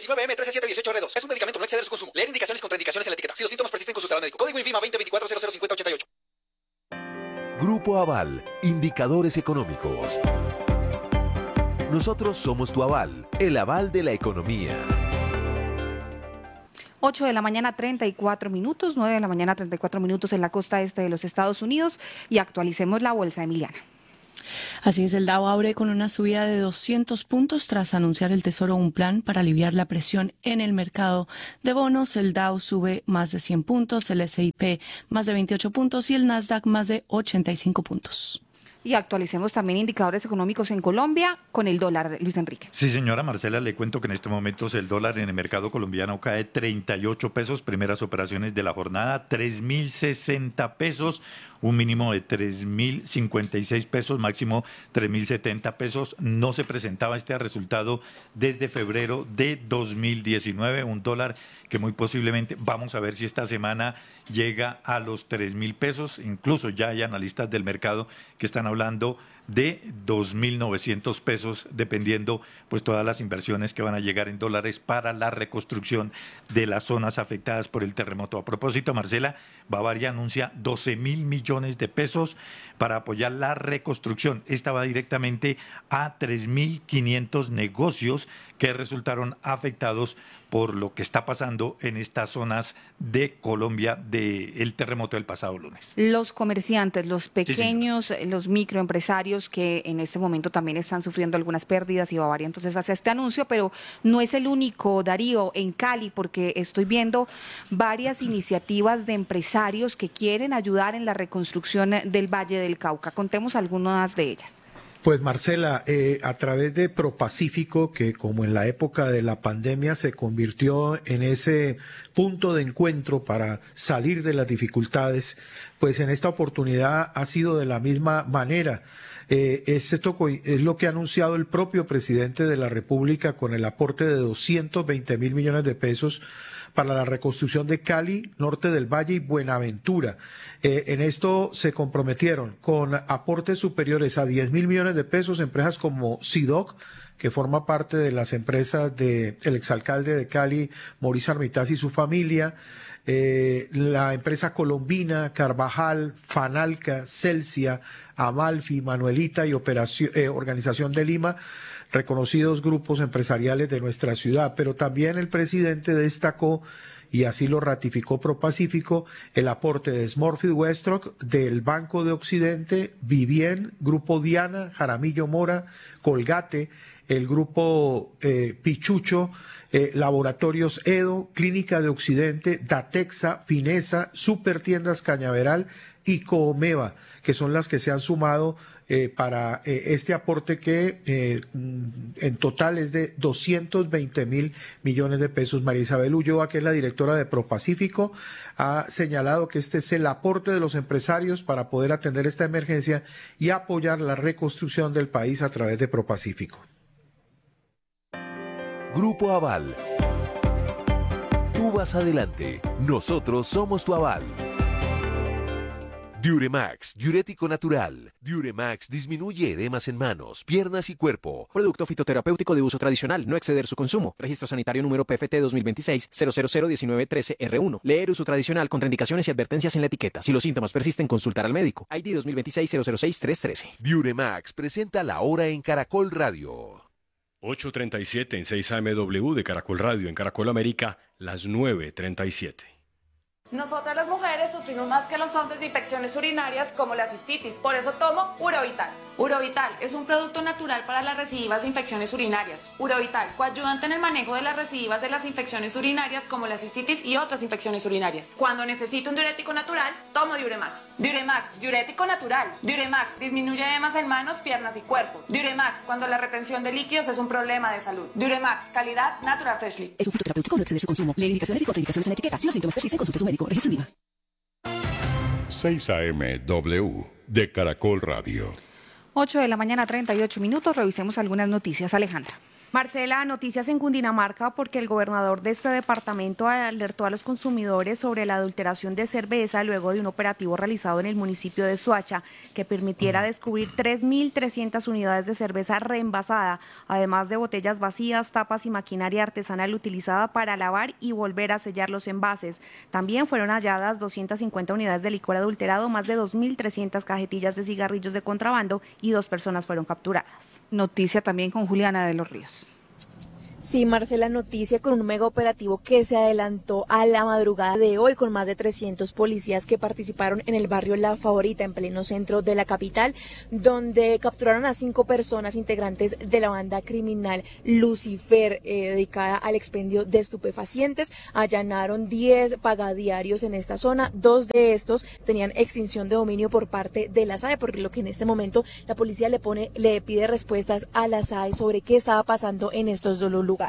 19M13718R2. Es un medicamento, no exceder su consumo. Leer indicaciones y contraindicaciones en la etiqueta. Si los síntomas persisten, consultar al médico. Código INVIMA 2024-005088. Grupo Aval, indicadores económicos. Nosotros somos tu aval, el aval de la economía. 8 de la mañana 34 minutos, 9 de la mañana 34 minutos en la costa este de los Estados Unidos y actualicemos la bolsa, Emiliana. Así es, el Dow abre con una subida de 200 puntos tras anunciar el Tesoro un plan para aliviar la presión en el mercado de bonos. El Dow sube más de 100 puntos, el S&P más de 28 puntos y el Nasdaq más de 85 puntos. Y actualicemos también indicadores económicos en Colombia con el dólar, Luis Enrique. Sí, señora Marcela, le cuento que en estos momentos el dólar en el mercado colombiano cae 38 pesos, primeras operaciones de la jornada, 3.060 pesos, un mínimo de 3.056 pesos, máximo 3.070 pesos. No se presentaba este resultado desde febrero de 2019, un dólar que muy posiblemente, vamos a ver si esta semana llega a los 3.000 pesos, incluso ya hay analistas del mercado que están hablando de 2.900 pesos, dependiendo pues todas las inversiones que van a llegar en dólares para la reconstrucción de las zonas afectadas por el terremoto. A propósito, Marcela, Bavaria anuncia 12.000 millones de pesos para apoyar la reconstrucción. Esta va directamente a 3.500 negocios que resultaron afectados por lo que está pasando en estas zonas de Colombia del terremoto del pasado lunes. Los comerciantes, los pequeños, los microempresarios que en este momento también están sufriendo algunas pérdidas y Bavaria entonces hace este anuncio, pero no es el único, Darío, en Cali, porque estoy viendo varias iniciativas de empresarios que quieren ayudar en la reconstrucción del Valle del Cauca. Contemos algunas de ellas. Pues Marcela, a través de Propacífico, que como en la época de la pandemia se convirtió en ese punto de encuentro para salir de las dificultades, pues en esta oportunidad ha sido de la misma manera. Esto es lo que ha anunciado el propio presidente de la República con el aporte de 220.000 millones de pesos para la reconstrucción de Cali, Norte del Valle y Buenaventura. En esto se comprometieron con aportes superiores a 10.000 millones de pesos empresas como SIDOC, que forma parte de las empresas del exalcalde de Cali, Mauricio Armitaz y su familia, la empresa colombina, Carvajal, Fanalca, Celsia, Amalfi, Manuelita y Organización de Lima, reconocidos grupos empresariales de nuestra ciudad, pero también el presidente destacó, y así lo ratificó Propacífico, el aporte de Smurfit Westrock, del Banco de Occidente, Vivien, Grupo Diana, Jaramillo Mora, Colgate, el Grupo Pichucho, Laboratorios Edo, Clínica de Occidente, Datexa, Finesa, Supertiendas Cañaveral y Coomeva, que son las que se han sumado para este aporte que en total es de 220.000 millones de pesos. María Isabel Ulloa, que es la directora de Propacífico, ha señalado que este es el aporte de los empresarios para poder atender esta emergencia y apoyar la reconstrucción del país a través de Propacífico. Grupo Aval. Tú vas adelante, nosotros somos tu aval. Diuremax, diurético natural. Diuremax disminuye edemas en manos, piernas y cuerpo. Producto fitoterapéutico de uso tradicional, no exceder su consumo. Registro sanitario número PFT 2026-0001913-R1. Leer uso tradicional, contraindicaciones y advertencias en la etiqueta. Si los síntomas persisten, consultar al médico. ID 2026-006-313. Diuremax presenta la hora en Caracol Radio. 8:37 en 6 AMW de Caracol Radio en Caracol América, las 9:37. Nosotras las mujeres sufrimos más que los hombres de infecciones urinarias como la cistitis, por eso tomo Urovital. Urovital es un producto natural para las recidivas de infecciones urinarias. Urovital, coayudante en el manejo de las recidivas de las infecciones urinarias como la cistitis y otras infecciones urinarias. Cuando necesito un diurético natural, tomo Diuremax. Diuremax, diurético natural. Diuremax disminuye edemas en manos, piernas y cuerpo. Diuremax, cuando la retención de líquidos es un problema de salud. Diuremax, calidad Natural Freshly. Es un fitoterapéutico, no exceder su consumo. Lee indicaciones y contraindicaciones en la etiqueta. Si los síntomas persisten, consulte a su médico. Registro IVA. 6 AMW de Caracol Radio. 8 de la mañana, 38 minutos. Revisemos algunas noticias, Alejandra. Marcela, noticias en Cundinamarca porque el gobernador de este departamento alertó a los consumidores sobre la adulteración de cerveza luego de un operativo realizado en el municipio de Soacha que permitiera descubrir 3.300 unidades de cerveza reenvasada, además de botellas vacías, tapas y maquinaria artesanal utilizada para lavar y volver a sellar los envases. También fueron halladas 250 unidades de licor adulterado, más de 2.300 cajetillas de cigarrillos de contrabando y 2 personas fueron capturadas. Noticia también con Juliana de los Ríos. Sí, Marcela, noticia con un mega operativo que se adelantó a la madrugada de hoy con más de 300 policías que participaron en el barrio La Favorita, en pleno centro de la capital, donde capturaron a 5 personas integrantes de la banda criminal Lucifer, dedicada al expendio de estupefacientes. Allanaron 10 pagadiarios en esta zona. 2 de estos tenían extinción de dominio por parte de la SAE, porque lo que en este momento la policía le pide respuestas a la SAE sobre qué estaba pasando en estos dos lugares.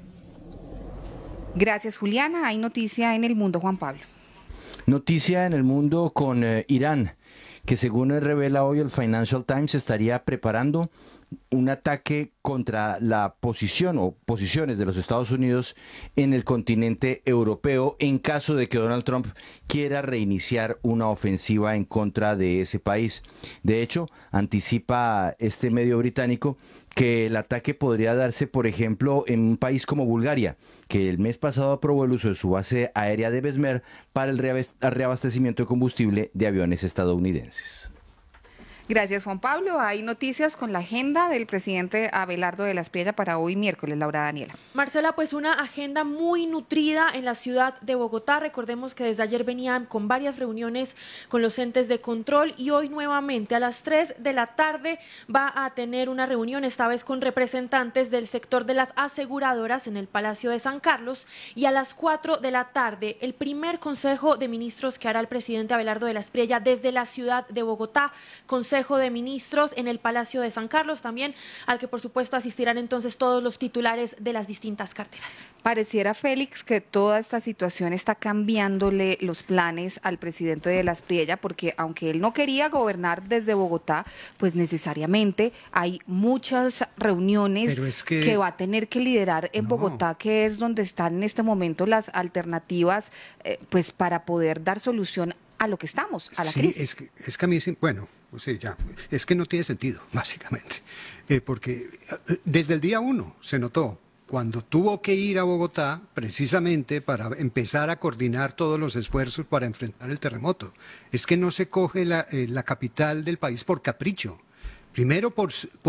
Gracias, Juliana. Hay noticia en el mundo, Juan Pablo. Noticia en el mundo con Irán, que según revela hoy el Financial Times estaría preparando un ataque contra la posición o posiciones de los Estados Unidos en el continente europeo en caso de que Donald Trump quiera reiniciar una ofensiva en contra de ese país. De hecho, anticipa este medio británico que el ataque podría darse, por ejemplo, en un país como Bulgaria, que el mes pasado aprobó el uso de su base aérea de Besmer para el reabastecimiento de combustible de aviones estadounidenses. Gracias, Juan Pablo. Hay noticias con la agenda del presidente Abelardo de la Espriella para hoy miércoles, Laura Daniela. Marcela, pues una agenda muy nutrida en la ciudad de Bogotá. Recordemos que desde ayer venían con varias reuniones con los entes de control y hoy nuevamente a las 3 de la tarde va a tener una reunión, esta vez con representantes del sector de las aseguradoras en el Palacio de San Carlos, y a las 4 de la tarde el primer Consejo de Ministros que hará el presidente Abelardo de la Espriella desde la ciudad de Bogotá. Consejo de Ministros en el Palacio de San Carlos también, al que por supuesto asistirán entonces todos los titulares de las distintas carteras. Pareciera, Félix, que toda esta situación está cambiándole los planes al presidente de la Espriella, porque aunque él no quería gobernar desde Bogotá, pues necesariamente hay muchas reuniones que va a tener que liderar en Bogotá, que es donde están en este momento las alternativas pues para poder dar solución a lo que estamos, a la crisis. Es que a mí, bueno, sí, ya, es que no tiene sentido, básicamente, porque desde el día 1 se notó, cuando tuvo que ir a Bogotá, precisamente para empezar a coordinar todos los esfuerzos para enfrentar el terremoto, es que no se coge la capital del país por capricho. Primero, por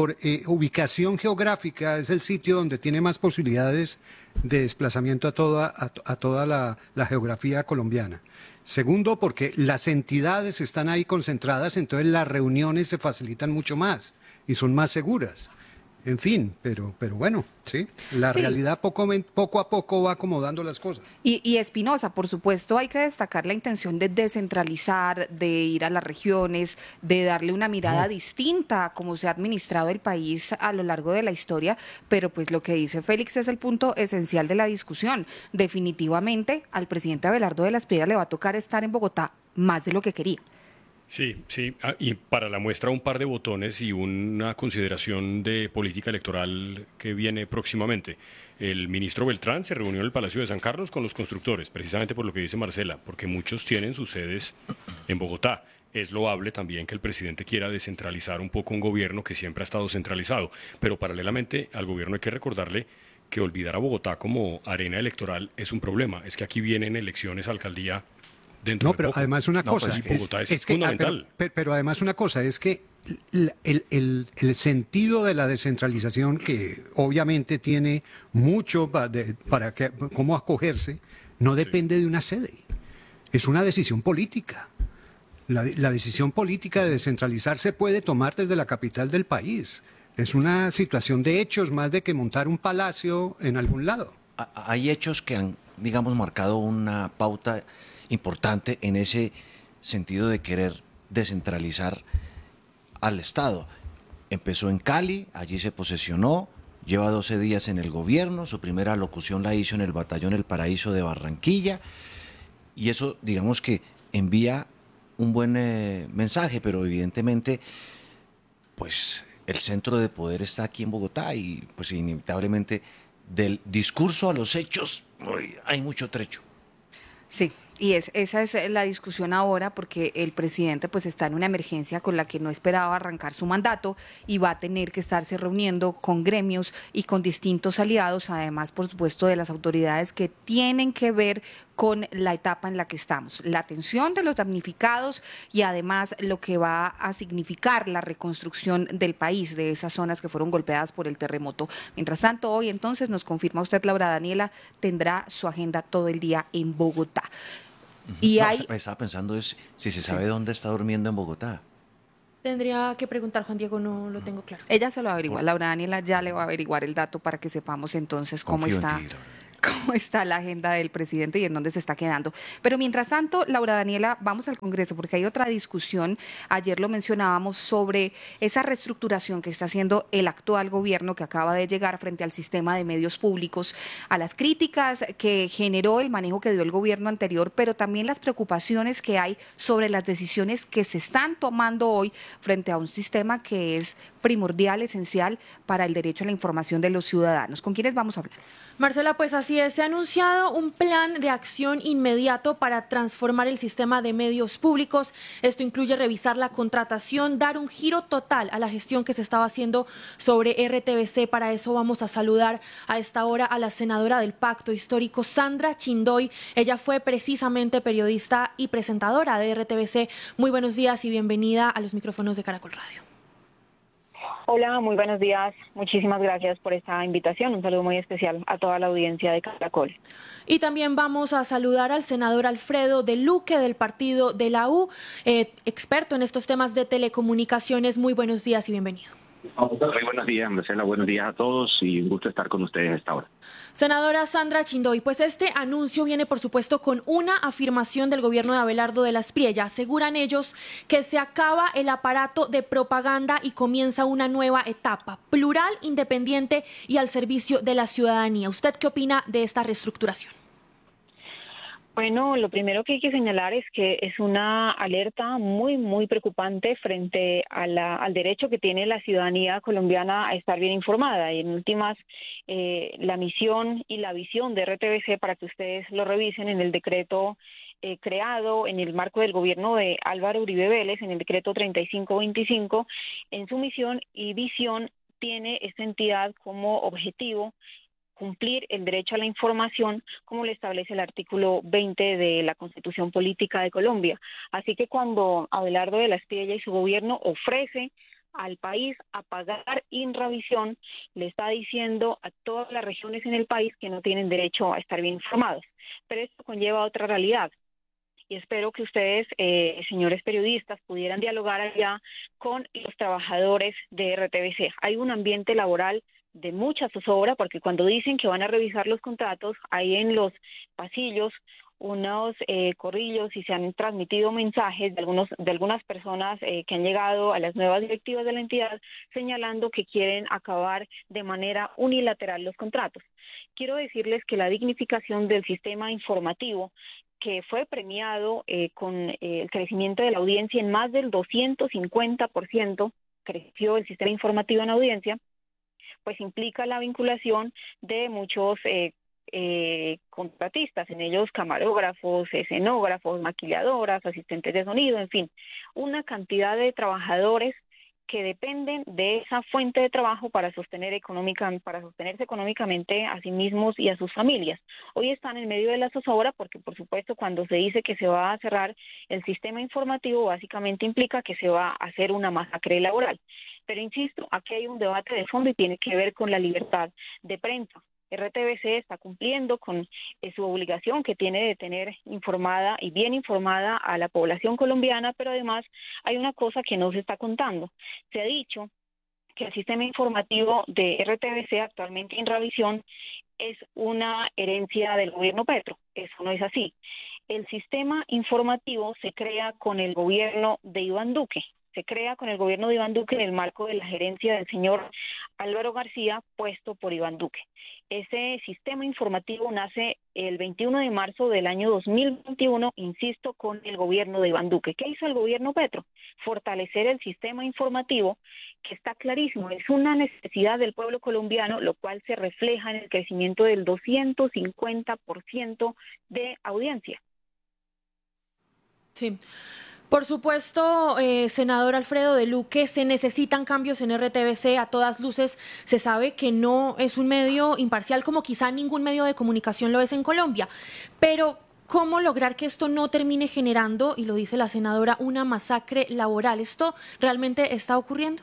ubicación geográfica, es el sitio donde tiene más posibilidades de desplazamiento a toda la geografía colombiana. Segundo, porque las entidades están ahí concentradas, entonces las reuniones se facilitan mucho más y son más seguras. En fin, pero bueno, sí, la realidad poco a poco va acomodando las cosas. Y Espinosa, por supuesto, hay que destacar la intención de descentralizar, de ir a las regiones, de darle una mirada distinta a cómo se ha administrado el país a lo largo de la historia, pero pues lo que dice Félix es el punto esencial de la discusión. Definitivamente al presidente Abelardo de la Espriella le va a tocar estar en Bogotá más de lo que quería. Sí, y para la muestra un par de botones y una consideración de política electoral que viene próximamente. El ministro Beltrán se reunió en el Palacio de San Carlos con los constructores, precisamente por lo que dice Marcela, porque muchos tienen sus sedes en Bogotá. Es loable también que el presidente quiera descentralizar un poco un gobierno que siempre ha estado centralizado, pero paralelamente al gobierno hay que recordarle que olvidar a Bogotá como arena electoral es un problema. Es que aquí vienen elecciones a alcaldía. No, pero además una cosa, Bogotá es fundamental. Pero además una cosa es que el sentido de la descentralización, que obviamente tiene mucho para cómo acogerse, no depende de una sede, es una decisión política. La decisión política de descentralizar se puede tomar desde la capital del país. Es una situación de hechos más de que montar un palacio en algún lado. Hay hechos que han, digamos, marcado una pauta importante en ese sentido de querer descentralizar al Estado. Empezó en Cali, allí se posesionó, lleva 12 días en el gobierno, su primera locución la hizo en el Batallón El Paraíso de Barranquilla, y eso, digamos que envía un buen mensaje, pero evidentemente, pues el centro de poder está aquí en Bogotá y pues inevitablemente del discurso a los hechos hay mucho trecho. Sí, y esa es la discusión ahora porque el presidente pues está en una emergencia con la que no esperaba arrancar su mandato y va a tener que estarse reuniendo con gremios y con distintos aliados, además por supuesto de las autoridades que tienen que ver con la etapa en la que estamos, la atención de los damnificados y además lo que va a significar la reconstrucción del país, de esas zonas que fueron golpeadas por el terremoto. Mientras tanto, hoy entonces nos confirma usted, Laura Daniela, tendrá su agenda todo el día en Bogotá. Y Estaba pensando si se sabe dónde está durmiendo en Bogotá. Tendría que preguntar, Juan Diego, no lo tengo claro. Ella se lo averigua, Laura Daniela ya le va a averiguar el dato para que sepamos entonces cómo está la agenda del presidente y en dónde se está quedando. Pero mientras tanto, Laura Daniela, vamos al Congreso porque hay otra discusión, ayer lo mencionábamos, sobre esa reestructuración que está haciendo el actual gobierno que acaba de llegar frente al sistema de medios públicos, a las críticas que generó el manejo que dio el gobierno anterior, pero también las preocupaciones que hay sobre las decisiones que se están tomando hoy frente a un sistema que es primordial, esencial para el derecho a la información de los ciudadanos. ¿Con quiénes vamos a hablar? Marcela, pues así es, se ha anunciado un plan de acción inmediato para transformar el sistema de medios públicos. Esto incluye revisar la contratación, dar un giro total a la gestión que se estaba haciendo sobre RTBC. Para eso vamos a saludar a esta hora a la senadora del Pacto Histórico, Sandra Chindoy. Ella fue precisamente periodista y presentadora de RTBC. Muy buenos días y bienvenida a los micrófonos de Caracol Radio. Hola, muy buenos días. Muchísimas gracias por esta invitación. Un saludo muy especial a toda la audiencia de Caracol. Y también vamos a saludar al senador Alfredo de Luque del partido de la U, experto en estos temas de telecomunicaciones. Muy buenos días y bienvenido. Muy buenos días, Marcela. Buenos días a todos y un gusto estar con ustedes a esta hora. Senadora Sandra Chindoy, pues este anuncio viene, por supuesto, con una afirmación del gobierno de Abelardo de las Priella. Aseguran ellos que se acaba el aparato de propaganda y comienza una nueva etapa, plural, independiente y al servicio de la ciudadanía. ¿Usted qué opina de esta reestructuración? Bueno, lo primero que hay que señalar es que es una alerta muy preocupante frente al derecho que tiene la ciudadanía colombiana a estar bien informada. Y en últimas, la misión y la visión de RTBC, para que ustedes lo revisen en el decreto creado en el marco del gobierno de Álvaro Uribe Vélez, en el decreto 3525, en su misión y visión tiene esta entidad como objetivo cumplir el derecho a la información como lo establece el artículo 20 de la Constitución Política de Colombia. Así que cuando Abelardo de las Priella y su gobierno ofrece al país apagar Inravisión, le está diciendo a todas las regiones en el país que no tienen derecho a estar bien informados. Pero esto conlleva otra realidad. Y espero que ustedes, señores periodistas, pudieran dialogar allá con los trabajadores de RTBC. Hay un ambiente laboral de mucha zozobra, porque cuando dicen que van a revisar los contratos, hay en los pasillos unos corrillos y se han transmitido mensajes de algunas personas que han llegado a las nuevas directivas de la entidad señalando que quieren acabar de manera unilateral los contratos. Quiero decirles que la dignificación del sistema informativo, que fue premiado con el crecimiento de la audiencia en más del 250%, creció el sistema informativo en audiencia, pues implica la vinculación de muchos contratistas, en ellos camarógrafos, escenógrafos, maquilladoras, asistentes de sonido, en fin, una cantidad de trabajadores que dependen de esa fuente de trabajo para sostenerse económicamente a sí mismos y a sus familias. Hoy están en medio de la zozobra porque, por supuesto, cuando se dice que se va a cerrar el sistema informativo, básicamente implica que se va a hacer una masacre laboral. Pero insisto, aquí hay un debate de fondo y tiene que ver con la libertad de prensa. RTBC está cumpliendo con su obligación que tiene de tener informada y bien informada a la población colombiana, pero además hay una cosa que no se está contando. Se ha dicho que el sistema informativo de RTBC, actualmente Inravisión, es una herencia del gobierno Petro. Eso no es así. El sistema informativo se crea con el gobierno de Iván Duque. Se crea con el gobierno de Iván Duque en el marco de la gerencia del señor Álvaro García, puesto por Iván Duque. Ese sistema informativo nace el 21 de marzo del año 2021, insisto, con el gobierno de Iván Duque. ¿Qué hizo el gobierno Petro? Fortalecer el sistema informativo, que está clarísimo, es una necesidad del pueblo colombiano, lo cual se refleja en el crecimiento del 250% de audiencia. Sí. Por supuesto, senador Alfredo de Luque, se necesitan cambios en RTBC. A todas luces se sabe que no es un medio imparcial como quizá ningún medio de comunicación lo es en Colombia. Pero, ¿cómo lograr que esto no termine generando, y lo dice la senadora, una masacre laboral? ¿Esto realmente está ocurriendo?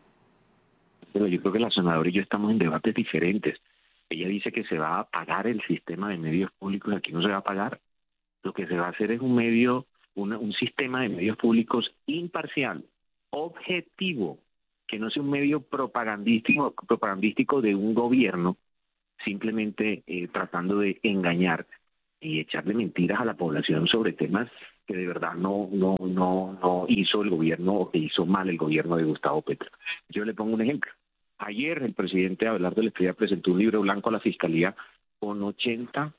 Pero yo creo que la senadora y yo estamos en debates diferentes. Ella dice que se va a pagar el sistema de medios públicos, aquí no se va a pagar. Lo que se va a hacer es un sistema de medios públicos imparcial, objetivo, que no sea un medio propagandístico de un gobierno, simplemente tratando de engañar y echarle mentiras a la población sobre temas que de verdad no hizo el gobierno o que hizo mal el gobierno de Gustavo Petro. Yo le pongo un ejemplo. Ayer el presidente Abelardo Lesprilla presentó un libro blanco a la Fiscalía con 80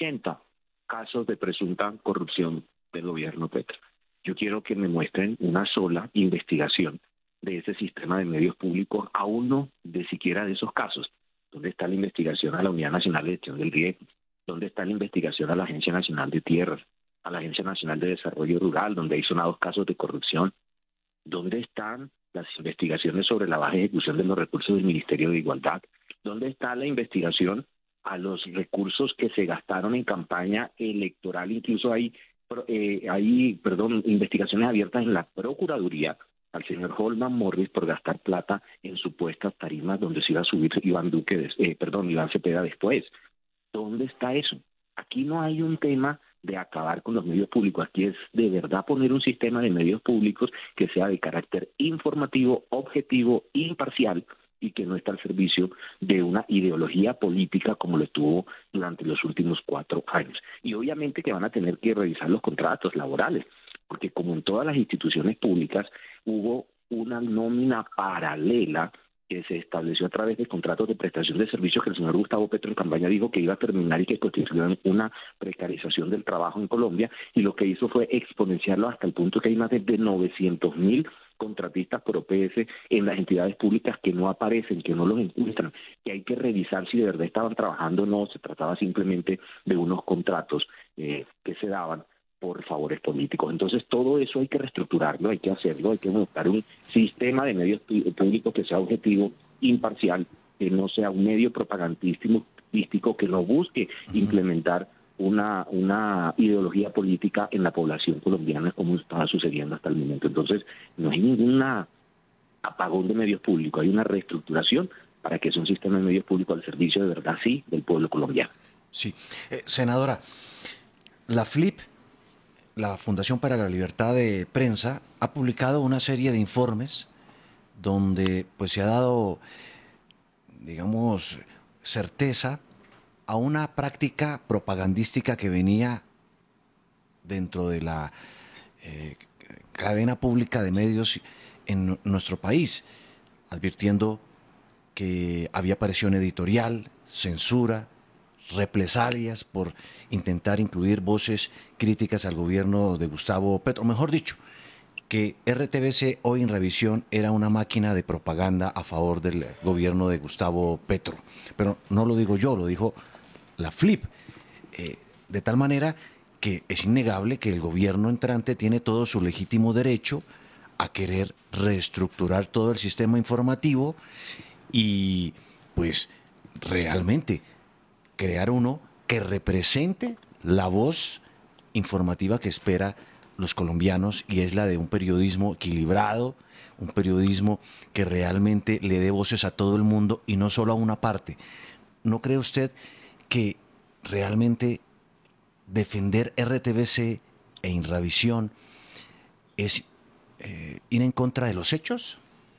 casos de presunta corrupción del gobierno Petro. Yo quiero que me muestren una sola investigación de ese sistema de medios públicos a uno de siquiera de esos casos. ¿Dónde está la investigación a la Unidad Nacional de Gestión del Riesgo? ¿Dónde está la investigación a la Agencia Nacional de Tierras, a la Agencia Nacional de Desarrollo Rural, donde hay sonados casos de corrupción? ¿Dónde están las investigaciones sobre la baja ejecución de los recursos del Ministerio de Igualdad? ¿Dónde está la investigación a los recursos que se gastaron en campaña electoral? Incluso hay investigaciones abiertas en la Procuraduría al señor Holman Morris por gastar plata en supuestas tarimas donde se iba a subir Iván Cepeda después. ¿Dónde está eso? Aquí no hay un tema de acabar con los medios públicos, aquí es de verdad poner un sistema de medios públicos que sea de carácter informativo, objetivo, imparcial, y que no está al servicio de una ideología política como lo estuvo durante los últimos 4 años. Y obviamente que van a tener que revisar los contratos laborales, porque como en todas las instituciones públicas hubo una nómina paralela que se estableció a través de contratos de prestación de servicios que el señor Gustavo Petro en campaña dijo que iba a terminar y que constituían una precarización del trabajo en Colombia, y lo que hizo fue exponenciarlo hasta el punto que hay más de 900.000 contratistas por OPS en las entidades públicas que no aparecen, que no los encuentran, que hay que revisar si de verdad estaban trabajando o no. Se trataba simplemente de unos contratos que se daban por favores políticos. Entonces todo eso hay que reestructurarlo, hay que hacerlo, hay que montar un sistema de medios públicos que sea objetivo, imparcial, que no sea un medio propagandístico, que no busque implementar una ideología política en la población colombiana como estaba sucediendo hasta el momento. Entonces no hay ningún apagón de medios públicos, hay una reestructuración para que sea un sistema de medios públicos al servicio de verdad, sí, del pueblo colombiano. Sí. Senadora, la FLIP, la Fundación para la Libertad de Prensa, ha publicado una serie de informes donde pues se ha dado, digamos, certeza a una práctica propagandística que venía dentro de la cadena pública de medios en nuestro país, advirtiendo que había presión editorial, censura, represalias por intentar incluir voces críticas al gobierno de Gustavo Petro. Mejor dicho, que RTBC hoy en revisión era una máquina de propaganda a favor del gobierno de Gustavo Petro. Pero no lo digo yo, lo dijo la FLIP. De tal manera que es innegable que el gobierno entrante tiene todo su legítimo derecho a querer reestructurar todo el sistema informativo y pues realmente crear uno que represente la voz informativa que espera los colombianos, y es la de un periodismo equilibrado, un periodismo que realmente le dé voces a todo el mundo y no solo a una parte. ¿No cree usted que realmente defender RTBC e Inravisión es ir en contra de los hechos?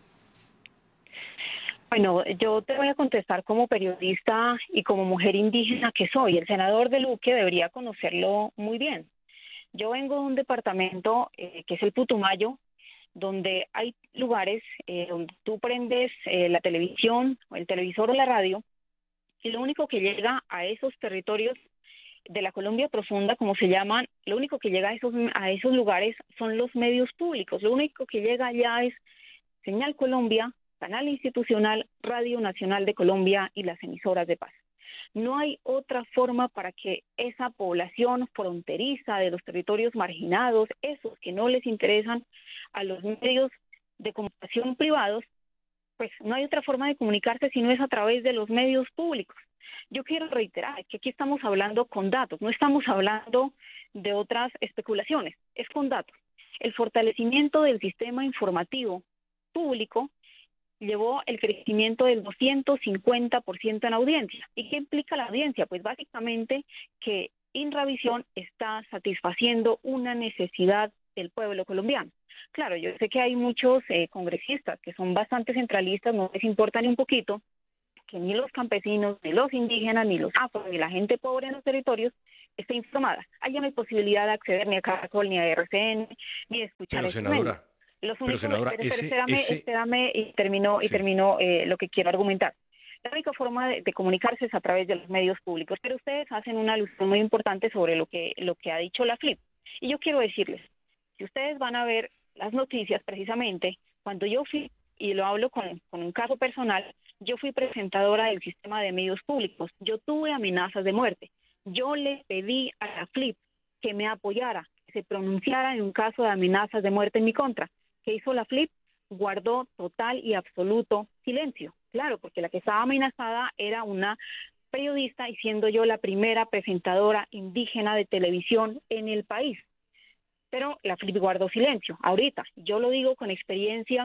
Bueno, yo te voy a contestar como periodista y como mujer indígena que soy. El senador de Luque debería conocerlo muy bien. Yo vengo de un departamento que es el Putumayo, donde hay lugares donde tú prendes la televisión, o el televisor o la radio, y lo único que llega a esos territorios de la Colombia profunda, como se llaman, lo único que llega a esos lugares son los medios públicos. Lo único que llega allá es Señal Colombia, Canal Institucional, Radio Nacional de Colombia y las emisoras de paz. No hay otra forma para que esa población fronteriza de los territorios marginados, esos que no les interesan a los medios de comunicación privados, pues no hay otra forma de comunicarse si no es a través de los medios públicos. Yo quiero reiterar que aquí estamos hablando con datos, no estamos hablando de otras especulaciones, es con datos. El fortalecimiento del sistema informativo público llevó el crecimiento del 250% en audiencia. ¿Y qué implica la audiencia? Pues básicamente que Inravisión está satisfaciendo una necesidad del pueblo colombiano. Claro, yo sé que hay muchos congresistas que son bastante centralistas, no les importa ni un poquito que ni los campesinos, ni los indígenas, ni los afro, ni la gente pobre en los territorios esté informada. Allá no hay posibilidad de acceder ni a Caracol, ni a RCN, ni de escuchar. Pero senadora, espérame y termino lo que quiero argumentar. La única forma de comunicarse es a través de los medios públicos, pero ustedes hacen una alusión muy importante sobre lo que ha dicho la FLIP. Y yo quiero decirles, si ustedes van a ver las noticias precisamente, cuando yo fui, y lo hablo con un caso personal, yo fui presentadora del sistema de medios públicos, yo tuve amenazas de muerte, yo le pedí a la FLIP que me apoyara, que se pronunciara en un caso de amenazas de muerte en mi contra. ¿Qué hizo la FLIP? Guardó total y absoluto silencio. Claro, porque la que estaba amenazada era una periodista y siendo yo la primera presentadora indígena de televisión en el país. Pero la FLIP guardó silencio. Ahorita, yo lo digo con experiencia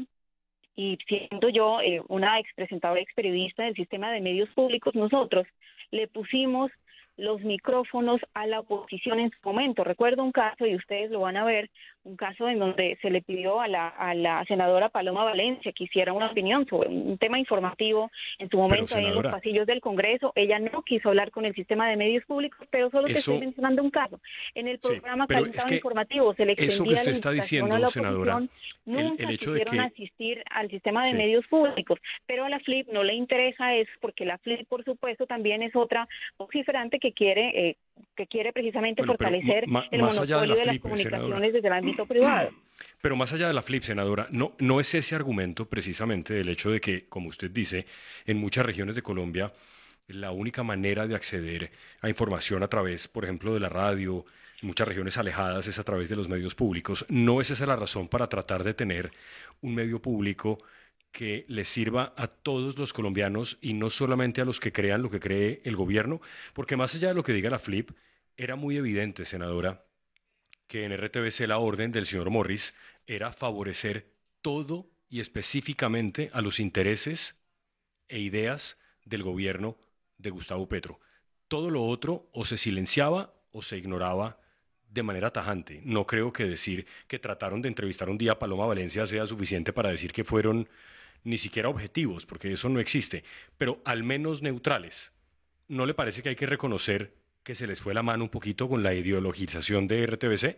y siendo yo una expresentadora, experiodista del sistema de medios públicos, nosotros le pusimos los micrófonos a la oposición en su momento. Recuerdo un caso, y ustedes lo van a ver, un caso en donde se le pidió a la senadora Paloma Valencia que hiciera una opinión sobre un tema informativo en su momento ahí en los pasillos del Congreso. Ella no quiso hablar con el sistema de medios públicos, pero solo te estoy mencionando un caso. En el programa Calentado Informativo se le extendía la invitación a la oposición. Nunca quisieron asistir al sistema de medios públicos, pero a la FLIP no le interesa eso, porque la FLIP, por supuesto, también es otra vociferante que quiere precisamente fortalecer el monopolio de las comunicaciones desde el ámbito privado. Pero más allá de la FLIP, senadora, no es ese argumento precisamente del hecho de que, como usted dice, en muchas regiones de Colombia la única manera de acceder a información a través, por ejemplo, de la radio, en muchas regiones alejadas, es a través de los medios públicos. ¿No es esa la razón para tratar de tener un medio público que les sirva a todos los colombianos y no solamente a los que crean lo que cree el gobierno? Porque más allá de lo que diga la FLIP, era muy evidente, senadora, que en RTBC la orden del señor Morris era favorecer todo y específicamente a los intereses e ideas del gobierno de Gustavo Petro. Todo lo otro o se silenciaba o se ignoraba de manera tajante. No creo que decir que trataron de entrevistar un día a Paloma Valencia sea suficiente para decir que fueron ni siquiera objetivos, porque eso no existe, pero al menos neutrales. ¿No le parece que hay que reconocer que se les fue la mano un poquito con la ideologización de RTBC?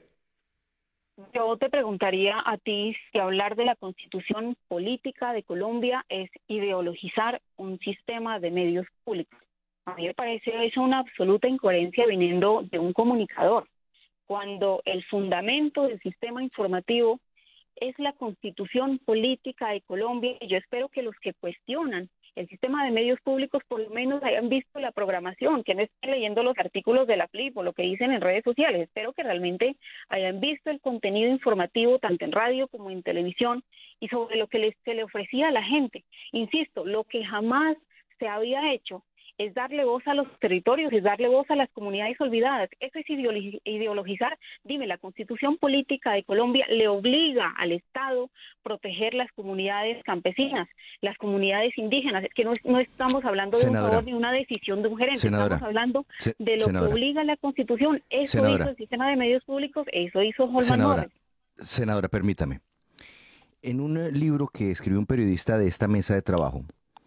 Yo te preguntaría a ti si hablar de la constitución política de Colombia es ideologizar un sistema de medios públicos. A mí me parece eso una absoluta incoherencia viniendo de un comunicador, cuando el fundamento del sistema informativo es la constitución política de Colombia, y yo espero que los que cuestionan el sistema de medios públicos por lo menos hayan visto la programación, que no estén leyendo los artículos de la FLIP o lo que dicen en redes sociales. Espero que realmente hayan visto el contenido informativo tanto en radio como en televisión y sobre lo que se le ofrecía a la gente. Insisto, lo que jamás se había hecho es darle voz a los territorios, es darle voz a las comunidades olvidadas. Eso es ideologizar. Dime, la Constitución Política de Colombia le obliga al Estado proteger las comunidades campesinas, las comunidades indígenas. Es que no estamos hablando de un favor ni una decisión de un gerente, estamos hablando de lo que obliga la Constitución. Eso hizo el sistema de medios públicos, eso hizo Holman Morris. Senadora, permítame. En un libro que escribió un periodista de esta mesa de trabajo,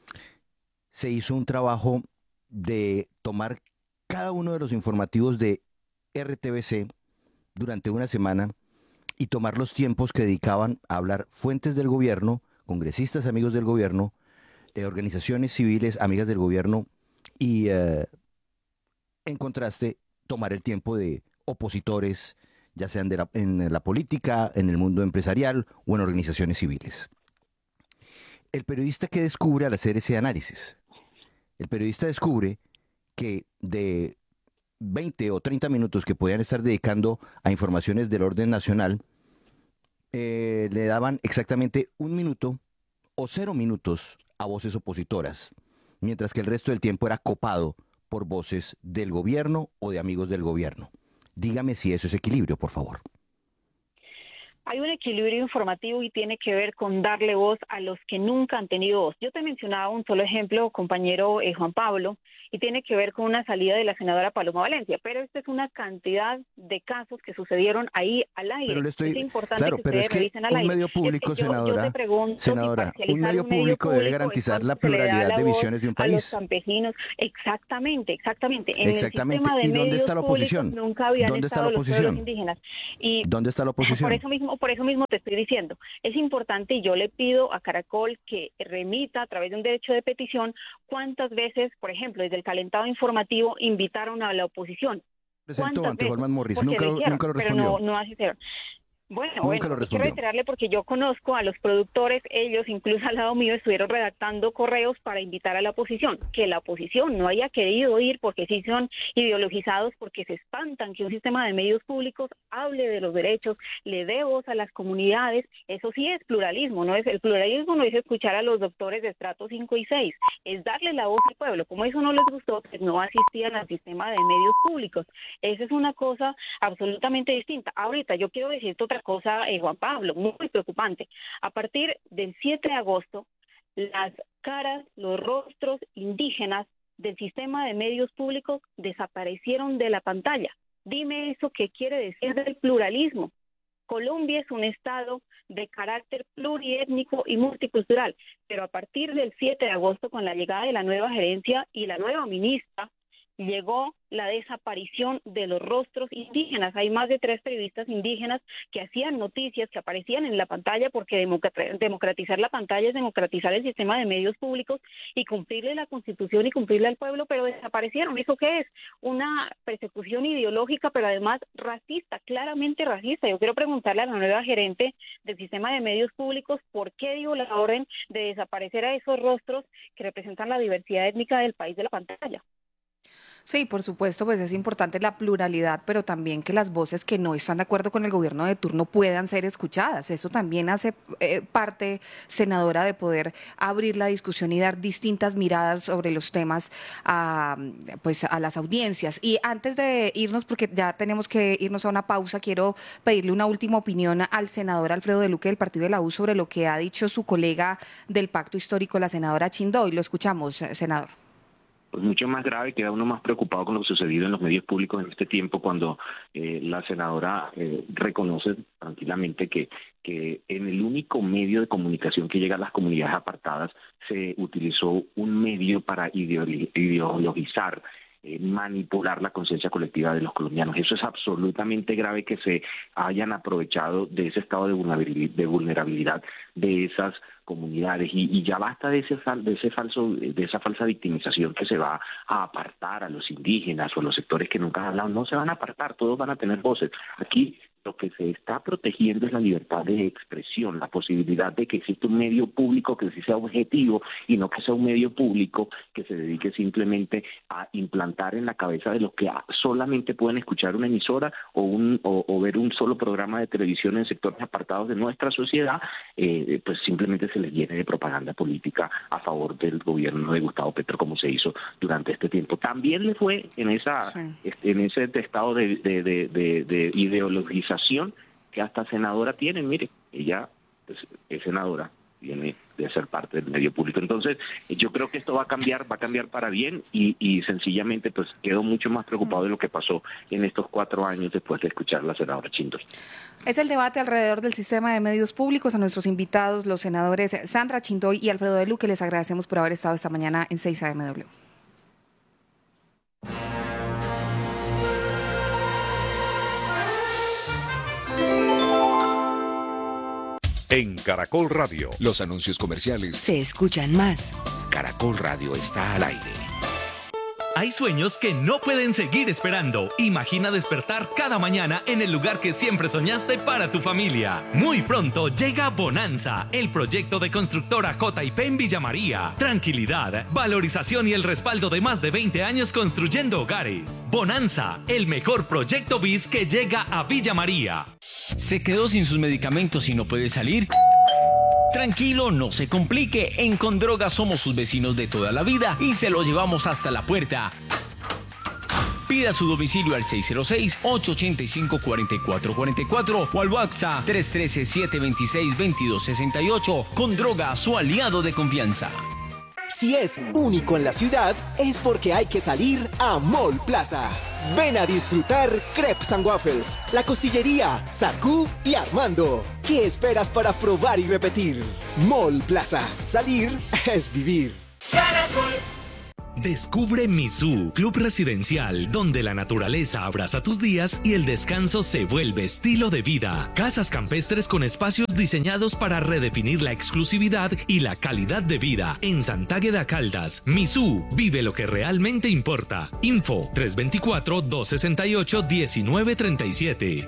se hizo un trabajo de tomar cada uno de los informativos de RTBC durante una semana y tomar los tiempos que dedicaban a hablar fuentes del gobierno, congresistas amigos del gobierno, organizaciones civiles amigas del gobierno y en contraste tomar el tiempo de opositores, ya sean en la política, en el mundo empresarial o en organizaciones civiles. El periodista que descubre al hacer ese análisis, el periodista descubre que de 20 o 30 minutos que podían estar dedicando a informaciones del orden nacional, le daban exactamente 1 minuto o 0 minutos a voces opositoras, mientras que el resto del tiempo era copado por voces del gobierno o de amigos del gobierno. Dígame si eso es equilibrio, por favor. Hay un equilibrio informativo y tiene que ver con darle voz a los que nunca han tenido voz. Yo te mencionaba un solo ejemplo, compañero Juan Pablo, y tiene que ver con una salida de la senadora Paloma Valencia, pero esta es una cantidad de casos que sucedieron ahí al aire. Pero es importante claro, que pero ustedes es que revisen al un aire. medio público, Es que yo te pregunto, senadora, si un medio público debe garantizar la pluralidad de visiones de un a los país. campesinos, exactamente. En Exactamente. el sistema de ¿Y dónde medios está la oposición? públicos nunca habían ¿Dónde está estado la los pueblos oposición? indígenas. Y ¿Dónde está la oposición? por eso mismo te estoy diciendo, es importante y yo le pido a Caracol que remita a través de un derecho de petición cuántas veces, por ejemplo, desde el calentado informativo invitaron a la oposición. Presentó ante veces? Holman Morris, Porque nunca lo pero respondió. no asistieron. Bueno, Nunca lo quiero respondió. reiterarle porque yo conozco a los productores, ellos incluso al lado mío estuvieron redactando correos para invitar a la oposición, que la oposición no haya querido ir porque sí son ideologizados, porque se espantan que un sistema de medios públicos hable de los derechos, le dé voz a las comunidades. Eso sí es pluralismo, el pluralismo no es escuchar a los doctores de estrato 5 y 6, es darle la voz al pueblo. Como eso no les gustó, pues no asistían al sistema de medios públicos. Esa es una cosa absolutamente distinta. Ahorita yo quiero decirte otra cosa, Juan Pablo, muy preocupante. A partir del 7 de agosto, las caras, los rostros indígenas del sistema de medios públicos desaparecieron de la pantalla. Dime eso qué quiere decir del pluralismo. Colombia es un estado de carácter pluriétnico y multicultural, pero a partir del 7 de agosto, con la llegada de la nueva gerencia y la nueva ministra, llegó la desaparición de los rostros indígenas. Hay más de 3 periodistas indígenas que hacían noticias, que aparecían en la pantalla, porque democratizar la pantalla es democratizar el sistema de medios públicos y cumplirle la Constitución y cumplirle al pueblo, pero desaparecieron. ¿Eso qué es? Una persecución ideológica, pero además racista, claramente racista. Yo quiero preguntarle a la nueva gerente del sistema de medios públicos por qué dio la orden de desaparecer a esos rostros que representan la diversidad étnica del país de la pantalla. Sí, por supuesto, pues es importante la pluralidad, pero también que las voces que no están de acuerdo con el gobierno de turno puedan ser escuchadas. Eso también hace parte, senadora, de poder abrir la discusión y dar distintas miradas sobre los temas a las audiencias. Y antes de irnos, porque ya tenemos que irnos a una pausa, quiero pedirle una última opinión al senador Alfredo de Luque del Partido de la U sobre lo que ha dicho su colega del Pacto Histórico, la senadora Chindoy. Lo escuchamos, senador. Pues mucho más grave, queda uno más preocupado con lo sucedido en los medios públicos en este tiempo, cuando la senadora reconoce tranquilamente que en el único medio de comunicación que llega a las comunidades apartadas se utilizó un medio para ideologizar, manipular la conciencia colectiva de los colombianos. Eso es absolutamente grave, que se hayan aprovechado de ese estado de vulnerabilidad de esas comunidades, y ya basta de esa falsa victimización que se va a apartar a los indígenas o a los sectores que nunca han hablado. No se van a apartar, todos van a tener voces. Aquí lo que se está protegiendo es la libertad de expresión, la posibilidad de que exista un medio público que sí sea objetivo y no que sea un medio público que se dedique simplemente a implantar en la cabeza de los que solamente pueden escuchar una emisora o ver un solo programa de televisión en sectores apartados de nuestra sociedad, pues simplemente se les llene de propaganda política a favor del gobierno de Gustavo Petro, como se hizo durante este tiempo. También le fue en ese estado de ideologización que hasta senadora tiene. Mire, ella pues, es senadora, viene de ser parte del medio público. Entonces, yo creo que esto va a cambiar para bien, y sencillamente pues quedo mucho más preocupado de lo que pasó en estos 4 años después de escuchar a la senadora Chindoy. Es el debate alrededor del sistema de medios públicos. A nuestros invitados, los senadores Sandra Chindoy y Alfredo de Luque, les agradecemos por haber estado esta mañana en 6 AM. En Caracol Radio. Los anuncios comerciales se escuchan más. Caracol Radio está al aire. Hay sueños que no pueden seguir esperando. Imagina despertar cada mañana en el lugar que siempre soñaste para tu familia. Muy pronto llega Bonanza, el proyecto de constructora JP en Villa María. Tranquilidad, valorización y el respaldo de más de 20 años construyendo hogares. Bonanza, el mejor proyecto BIS que llega a Villa María. ¿Se quedó sin sus medicamentos y no puede salir? Tranquilo, no se complique. En Condroga somos sus vecinos de toda la vida y se lo llevamos hasta la puerta. Pida su domicilio al 606-885-4444 o al WhatsApp 313-726-2268. Condroga, su aliado de confianza. Si es único en la ciudad, es porque hay que salir a Mall Plaza. Ven a disfrutar Crepes and Waffles, La Costillería, Sacú y Armando. ¿Qué esperas para probar y repetir? Mall Plaza. Salir es vivir. Descubre Mizú, club residencial, donde la naturaleza abraza tus días y el descanso se vuelve estilo de vida. Casas campestres con espacios diseñados para redefinir la exclusividad y la calidad de vida. En Santágueda Caldas, Mizú, vive lo que realmente importa. Info 324-268-1937.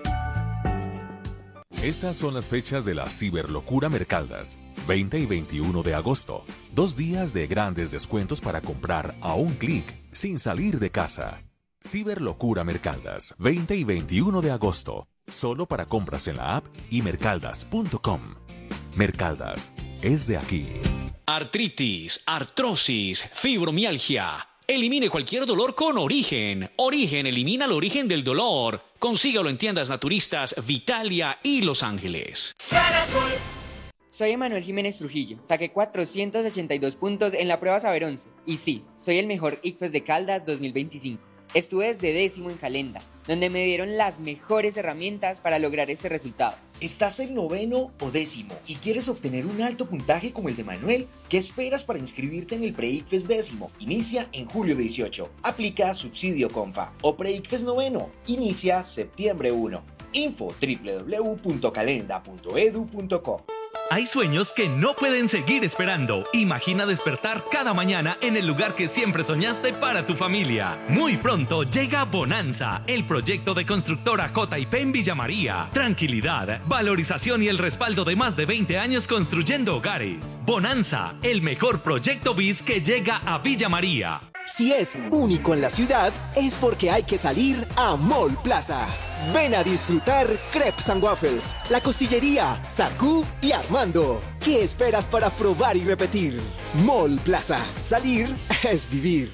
Estas son las fechas de la Ciberlocura Mercaldas, 20 y 21 de agosto. 2 días de grandes descuentos para comprar a un clic, sin salir de casa. Ciberlocura Mercaldas, 20 y 21 de agosto. Solo para compras en la app y mercaldas.com. Mercaldas, es de aquí. Artritis, artrosis, fibromialgia. Elimine cualquier dolor con Origen. Origen elimina el origen del dolor. Consígalo en tiendas naturistas Vitalia y Los Ángeles. Soy Emanuel Jiménez Trujillo. Saqué 482 puntos en la prueba Saber 11. Y sí, soy el mejor ICFES de Caldas 2025. Estuve desde 10º en Calenda, donde me dieron las mejores herramientas para lograr este resultado. ¿Estás en 9º o 10º y quieres obtener un alto puntaje como el de Manuel? ¿Qué esperas para inscribirte en el Pre-ICFES 10º? Inicia en julio 18. Aplica subsidio Confa. O Pre-ICFES 9º. Inicia septiembre 1. Info www.calenda.edu.co. Hay sueños que no pueden seguir esperando. Imagina despertar cada mañana en el lugar que siempre soñaste para tu familia. Muy pronto llega Bonanza, el proyecto de constructora JP en Villa María. Tranquilidad, valorización y el respaldo de más de 20 años construyendo hogares. Bonanza, el mejor proyecto BIS que llega a Villa María. Si es único en la ciudad, es porque hay que salir a Mall Plaza. Ven a disfrutar Crepes and Waffles, La Costillería, Sacú y Armando. ¿Qué esperas para probar y repetir? Mall Plaza. Salir es vivir.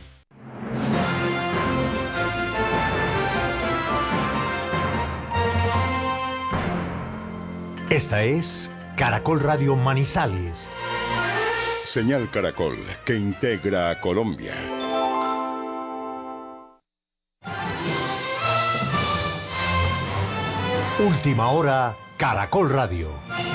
Esta es Caracol Radio Manizales. Señal Caracol, que integra a Colombia. Última hora, Caracol Radio.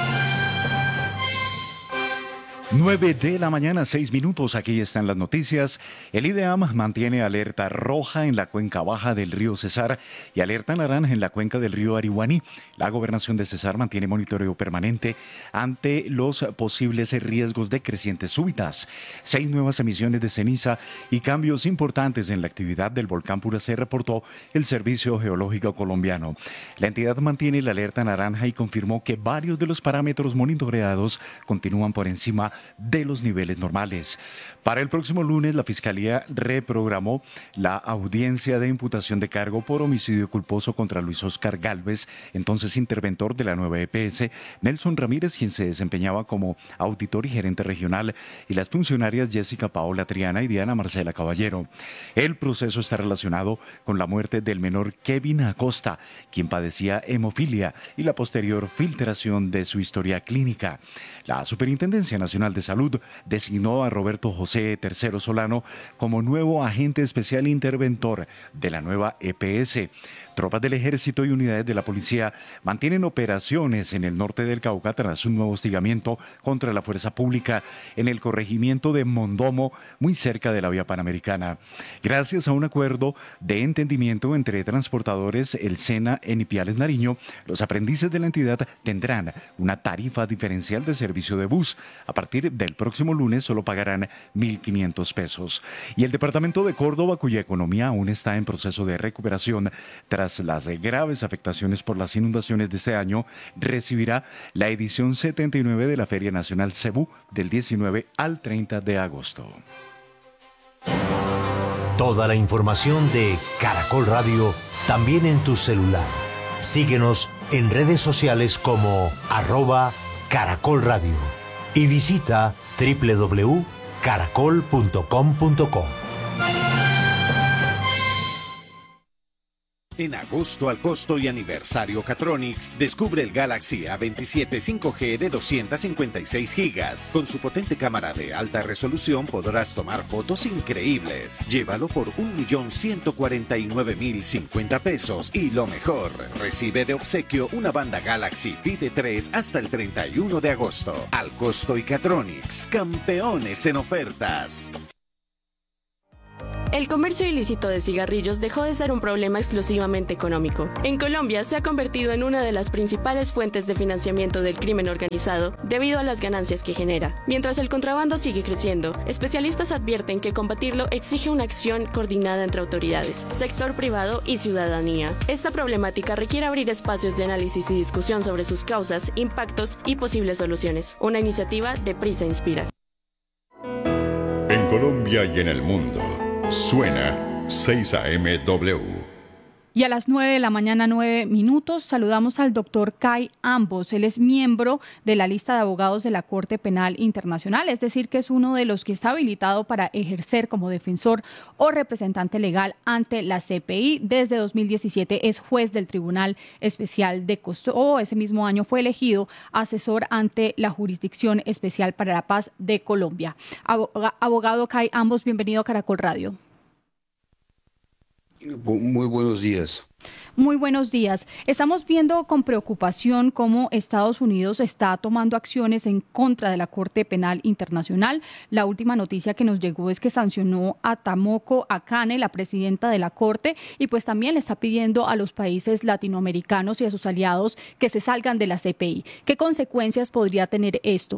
9 de la mañana, 6 minutos, aquí están las noticias. El IDEAM mantiene alerta roja en la cuenca baja del río Cesar y alerta naranja en la cuenca del río Arihuaní. La gobernación de Cesar mantiene monitoreo permanente ante los posibles riesgos de crecientes súbitas. 6 nuevas emisiones de ceniza y cambios importantes en la actividad del volcán Puracé, reportó el Servicio Geológico Colombiano. La entidad mantiene la alerta naranja y confirmó que varios de los parámetros monitoreados continúan por encima de los niveles normales. Para el próximo lunes, la Fiscalía reprogramó la audiencia de imputación de cargo por homicidio culposo contra Luis Oscar Gálvez, entonces interventor de la nueva EPS, Nelson Ramírez, quien se desempeñaba como auditor y gerente regional, y las funcionarias Jessica Paola Triana y Diana Marcela Caballero. El proceso está relacionado con la muerte del menor Kevin Acosta, quien padecía hemofilia, y la posterior filtración de su historia clínica. La Superintendencia Nacional Nacional de Salud designó a Roberto José III Solano como nuevo agente especial interventor de la nueva EPS. Tropas del Ejército y unidades de la policía mantienen operaciones en el norte del Cauca tras un nuevo hostigamiento contra la fuerza pública en el corregimiento de Mondomo, muy cerca de la vía panamericana. Gracias a un acuerdo de entendimiento entre transportadores, el SENA en Ipiales, Nariño, los aprendices de la entidad tendrán una tarifa diferencial de servicio de bus. A partir del próximo lunes solo pagarán 1.500 pesos. Y el departamento de Córdoba, cuya economía aún está en proceso de recuperación tras las graves afectaciones por las inundaciones de este año, recibirá la edición 79 de la Feria Nacional Cebú del 19 al 30 de agosto. Toda la información de Caracol Radio también en tu celular. Síguenos en redes sociales como @Caracol Radio y visita www.caracol.com.co. En agosto al costo y aniversario Catronics, descubre el Galaxy A27 5G de 256 GB. Con su potente cámara de alta resolución podrás tomar fotos increíbles. Llévalo por 1.149.050 pesos y lo mejor, recibe de obsequio una banda Galaxy Pide 3 hasta el 31 de agosto. Al costo y Catronics, campeones en ofertas. El comercio ilícito de cigarrillos dejó de ser un problema exclusivamente económico. En Colombia se ha convertido en una de las principales fuentes de financiamiento del crimen organizado debido a las ganancias que genera. Mientras el contrabando sigue creciendo, especialistas advierten que combatirlo exige una acción coordinada entre autoridades, sector privado y ciudadanía. Esta problemática requiere abrir espacios de análisis y discusión sobre sus causas, impactos y posibles soluciones. Una iniciativa de Prisa Inspira. En Colombia y en el mundo. Suena 6AMW. Y a las 9 de la mañana, 9 minutos, saludamos al doctor Kai Ambos. Él es miembro de la lista de abogados de la Corte Penal Internacional, es decir, que es uno de los que está habilitado para ejercer como defensor o representante legal ante la CPI. Desde 2017 es juez del Tribunal Especial de Costó. Ese mismo año fue elegido asesor ante la Jurisdicción Especial para la Paz de Colombia. Abogado Kai Ambos, bienvenido a Caracol Radio. Muy buenos días. Muy buenos días. Estamos viendo con preocupación cómo Estados Unidos está tomando acciones en contra de la Corte Penal Internacional. La última noticia que nos llegó es que sancionó a Tomoko Akane, la presidenta de la Corte, y pues también le está pidiendo a los países latinoamericanos y a sus aliados que se salgan de la CPI. ¿Qué consecuencias podría tener esto?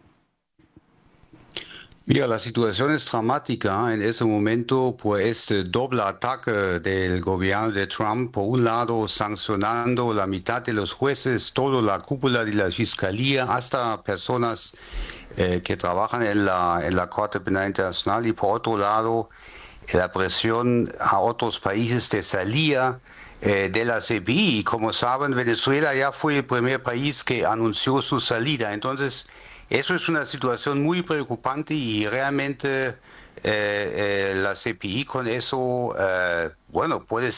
Mira, la situación es dramática en ese momento por este doble ataque del gobierno de Trump. Por un lado, sancionando la mitad de los jueces, toda la cúpula de la fiscalía, hasta personas que trabajan en la Corte Penal Internacional. Y por otro lado, la presión a otros países de salida de la CPI. Y como saben, Venezuela ya fue el primer país que anunció su salida. Entonces, eso es una situación muy preocupante y realmente la CPI con eso, puede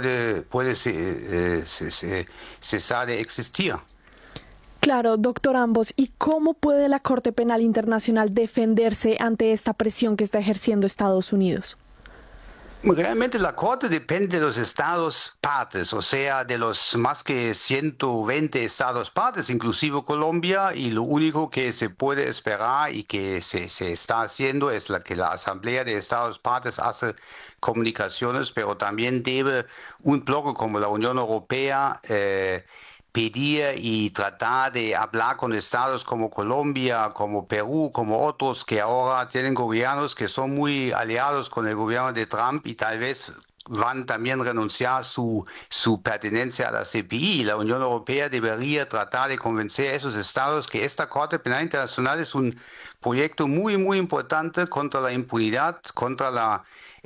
cesar de existir. Claro, doctor Ambos, ¿y cómo puede la Corte Penal Internacional defenderse ante esta presión que está ejerciendo Estados Unidos? Realmente la Corte depende de los estados partes, o sea, de los más que 120 estados partes, inclusive Colombia, y lo único que se puede esperar y que se está haciendo es que la Asamblea de Estados partes hace comunicaciones, pero también debe un bloque como la Unión Europea pedir y tratar de hablar con estados como Colombia, como Perú, como otros que ahora tienen gobiernos que son muy aliados con el gobierno de Trump y tal vez van también a renunciar su pertenencia a la CPI. La Unión Europea debería tratar de convencer a esos estados que esta Corte Penal Internacional es un proyecto muy, muy importante contra la impunidad, contra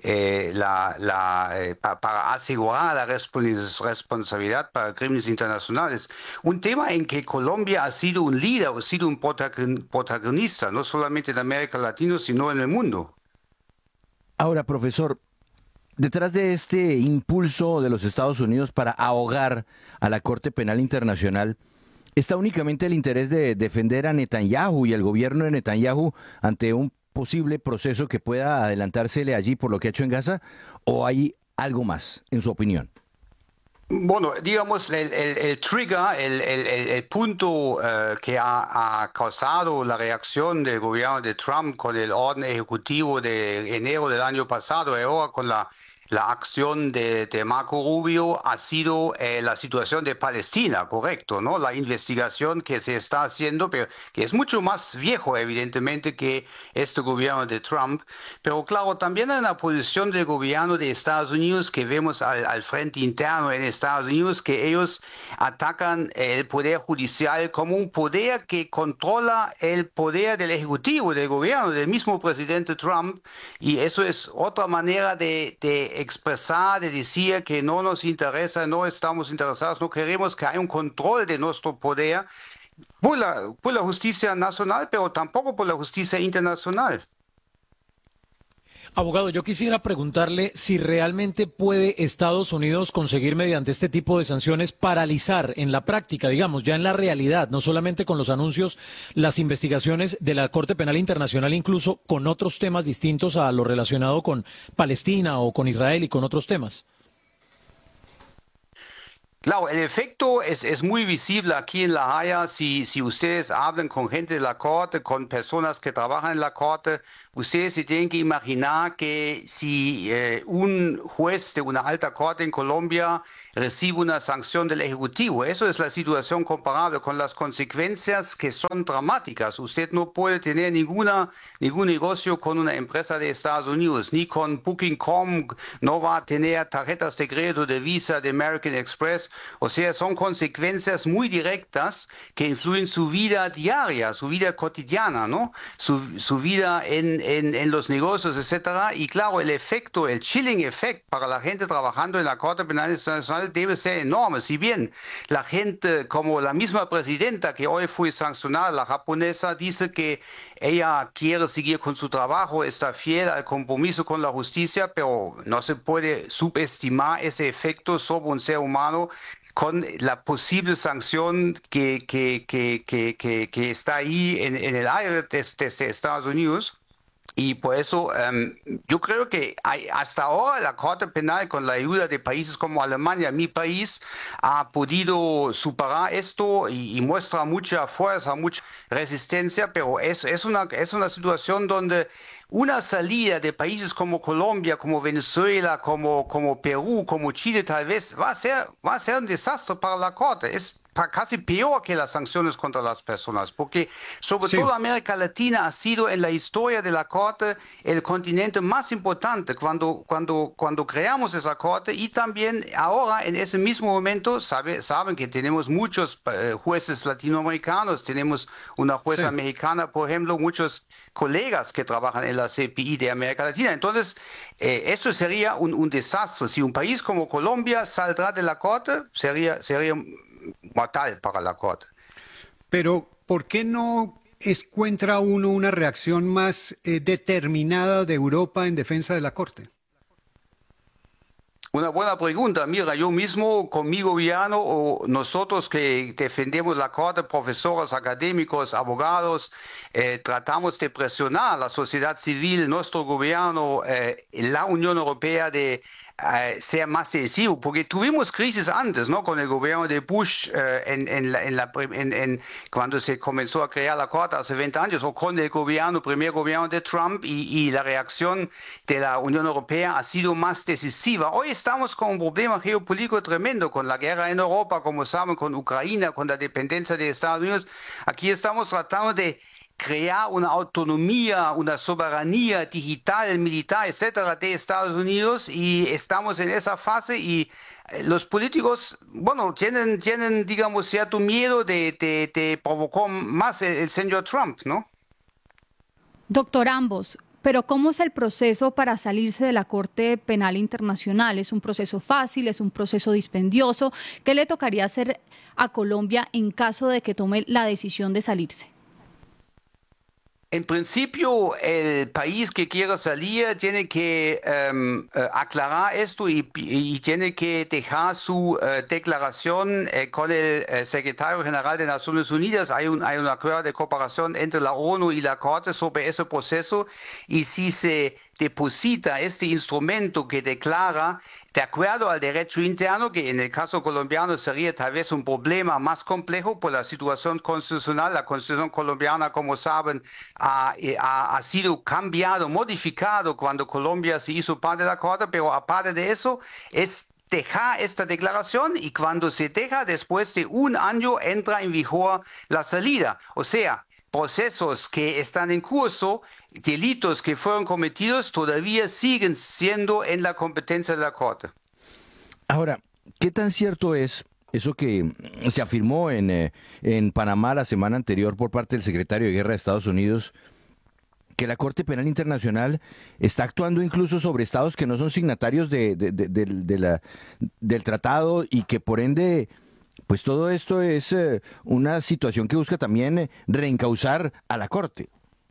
para asegurar la responsabilidad para crímenes internacionales. Un tema en que Colombia ha sido un líder, ha sido un protagonista, no solamente en América Latina, sino en el mundo. Ahora, profesor, detrás de este impulso de los Estados Unidos para ahogar a la Corte Penal Internacional, ¿Está únicamente el interés de defender a Netanyahu y el gobierno de Netanyahu ante un posible proceso que pueda adelantársele allí por lo que ha hecho en Gaza? ¿O hay algo más, en su opinión? Bueno, digamos, el trigger, el punto que ha causado la reacción del gobierno de Trump con el orden ejecutivo de enero del año pasado y ahora con la acción de Marco Rubio ha sido la situación de Palestina, correcto, ¿no? La investigación que se está haciendo, pero que es mucho más viejo, evidentemente, que este gobierno de Trump. Pero claro, también hay una posición del gobierno de Estados Unidos que vemos al frente interno en Estados Unidos, que ellos atacan el poder judicial como un poder que controla el poder del ejecutivo, del gobierno, del mismo presidente Trump, y eso es otra manera de expresar, de decir que no nos interesa, no estamos interesados, no queremos que haya un control de nuestro poder por la justicia nacional, pero tampoco por la justicia internacional. Abogado, yo quisiera preguntarle si realmente puede Estados Unidos conseguir mediante este tipo de sanciones paralizar en la práctica, digamos, ya en la realidad, no solamente con los anuncios, las investigaciones de la Corte Penal Internacional, incluso con otros temas distintos a lo relacionado con Palestina o con Israel y con otros temas. Claro, el efecto es muy visible aquí en La Haya. Si ustedes hablan con gente de la Corte, con personas que trabajan en la Corte, ustedes se tienen que imaginar que si un juez de una alta corte en Colombia recibe una sanción del Ejecutivo, eso es la situación comparable con las consecuencias que son dramáticas. Usted no puede tener ningún negocio con una empresa de Estados Unidos, ni con Booking.com, no va a tener tarjetas de crédito de Visa, de American Express. O sea, son consecuencias muy directas que influyen su vida diaria, su vida cotidiana, ¿no? Su vida en los negocios, etcétera. Y claro, el efecto, el chilling effect para la gente trabajando en la Corte Penal Internacional debe ser enorme. Si bien la gente, como la misma presidenta que hoy fue sancionada, la japonesa, dice que ella quiere seguir con su trabajo, está fiel al compromiso con la justicia, pero no se puede subestimar ese efecto sobre un ser humano con la posible sanción que está ahí en el aire desde Estados Unidos. Y por eso yo creo que hasta ahora la Corte Penal, con la ayuda de países como Alemania, mi país, ha podido superar esto y muestra mucha fuerza, mucha resistencia, pero es una situación donde una salida de países como Colombia, como Venezuela, como Perú, como Chile, tal vez va a ser un desastre para la Corte. Es casi peor que las sanciones contra las personas, porque sobre todo América Latina ha sido en la historia de la Corte el continente más importante cuando creamos esa Corte, y también ahora en ese mismo momento saben que tenemos muchos jueces latinoamericanos, tenemos una jueza mexicana, por ejemplo, muchos colegas que trabajan en la CPI de América Latina. Entonces, esto sería un desastre. Si un país como Colombia saldrá de la Corte, sería mortal para la Corte. Pero, ¿por qué no encuentra uno una reacción más determinada de Europa en defensa de la Corte? Una buena pregunta. Mira, yo mismo con mi gobierno o nosotros que defendemos la Corte, profesores, académicos, abogados, tratamos de presionar a la sociedad civil, nuestro gobierno, la Unión Europea de ser más decisivo, porque tuvimos crisis antes, ¿no? Con el gobierno de Bush cuando se comenzó a crear la Corte hace 20 años, o con el primer gobierno de Trump, y la reacción de la Unión Europea ha sido más decisiva. Hoy estamos con un problema geopolítico tremendo, con la guerra en Europa, como saben, con Ucrania, con la dependencia de Estados Unidos. Aquí estamos tratando de crear una autonomía, una soberanía digital, militar, etcétera, de Estados Unidos, y estamos en esa fase, y los políticos, bueno, tienen digamos, cierto miedo de provocar más el señor Trump, ¿no? Doctor Ambos, pero ¿cómo es el proceso para salirse de la Corte Penal Internacional? ¿Es un proceso fácil? ¿Es un proceso dispendioso? ¿Qué le tocaría hacer a Colombia en caso de que tome la decisión de salirse? En principio, el país que quiera salir tiene que aclarar esto y tiene que dejar su declaración con el secretario general de Naciones Unidas. Hay un acuerdo de cooperación entre la ONU y la Corte sobre ese proceso, y si se deposita este instrumento que declara de acuerdo al derecho interno, que en el caso colombiano sería tal vez un problema más complejo por la situación constitucional. La Constitución colombiana, como saben, ha sido cambiado, modificado cuando Colombia se hizo parte de la Corte, pero aparte de eso, es dejar esta declaración, y cuando se deja, después de un año entra en vigor la salida. O sea, procesos que están en curso, delitos que fueron cometidos, todavía siguen siendo en la competencia de la Corte. Ahora, ¿qué tan cierto es eso que se afirmó en Panamá la semana anterior por parte del secretario de Guerra de Estados Unidos, que la Corte Penal Internacional está actuando incluso sobre estados que no son signatarios del tratado, y que por ende, pues todo esto es una situación que busca también reencauzar a la Corte?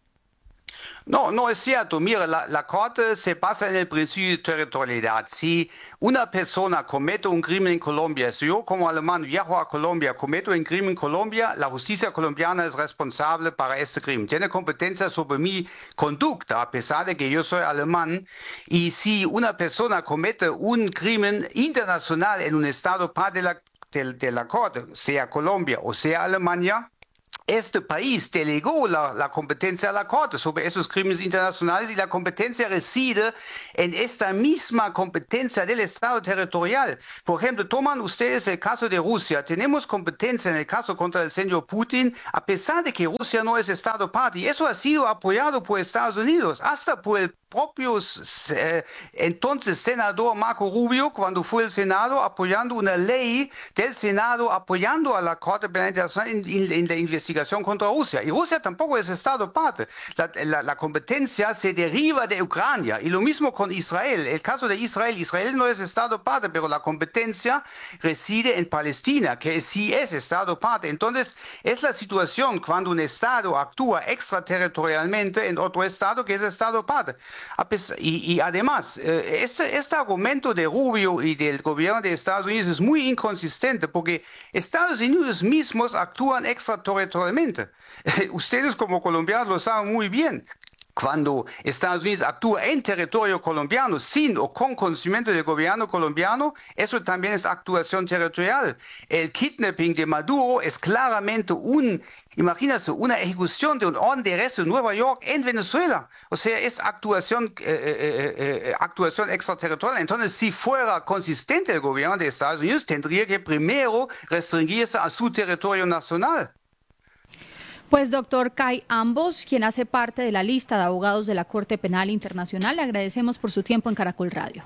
No es cierto. Mira, la Corte se basa en el principio de territorialidad. Si una persona comete un crimen en Colombia, si yo como alemán viajo a Colombia, cometo un crimen en Colombia, la justicia colombiana es responsable para este crimen. Tiene competencia sobre mi conducta, a pesar de que yo soy alemán. Y si una persona comete un crimen internacional en un estado parte de la Corte, sea Colombia o sea Alemania, este país delegó la competencia a la Corte sobre esos crímenes internacionales, y la competencia reside en esta misma competencia del Estado territorial. Por ejemplo, toman ustedes el caso de Rusia. Tenemos competencia en el caso contra el señor Putin, a pesar de que Rusia no es Estado parte, y eso ha sido apoyado por Estados Unidos, hasta por el propio entonces senador Marco Rubio, cuando fue el Senado, apoyando una ley del Senado, apoyando a la Corte Penal Internacional en la investigación contra Rusia. Y Rusia tampoco es Estado parte. La competencia se deriva de Ucrania. Y lo mismo con Israel. El caso de Israel. Israel no es Estado parte, pero la competencia reside en Palestina, que sí es Estado parte. Entonces, es la situación cuando un Estado actúa extraterritorialmente en otro Estado que es Estado parte. Y además, este argumento de Rubio y del gobierno de Estados Unidos es muy inconsistente, porque Estados Unidos mismos actúan extraterritorialmente. Ustedes como colombianos lo saben muy bien. Cuando Estados Unidos actúa en territorio colombiano sin o con conocimiento del gobierno colombiano, eso también es actuación territorial. El kidnapping de Maduro es claramente imagínense, una ejecución de un orden de arresto en Nueva York en Venezuela. O sea, es actuación extraterritorial. Entonces, si fuera consistente el gobierno de Estados Unidos, tendría que primero restringirse a su territorio nacional. Pues doctor Kai Ambos, quien hace parte de la lista de abogados de la Corte Penal Internacional, le agradecemos por su tiempo en Caracol Radio.